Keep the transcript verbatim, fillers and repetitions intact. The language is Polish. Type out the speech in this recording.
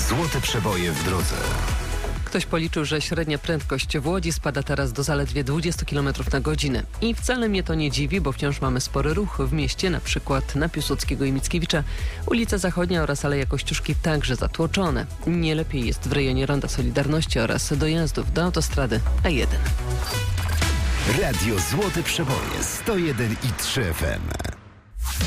Złote przeboje w drodze. Ktoś policzył, że średnia prędkość w Łodzi spada teraz do zaledwie dwadzieścia kilometrów na godzinę. I wcale mnie to nie dziwi, bo wciąż mamy spory ruch w mieście, na przykład na Piłsudskiego i Mickiewicza. Ulica Zachodnia oraz Aleja Kościuszki także zatłoczone. Nie lepiej jest w rejonie Ronda Solidarności oraz dojazdów do autostrady A jeden. Radio Złote Przeboje sto jeden i trzy F M.